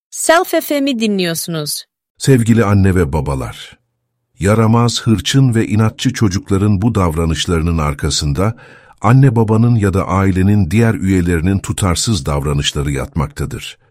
Self FM'i dinliyorsunuz. Sevgili anne ve babalar, yaramaz, hırçın ve inatçı çocukların bu davranışlarının arkasında anne babanın ya da ailenin diğer üyelerinin tutarsız davranışları yatmaktadır.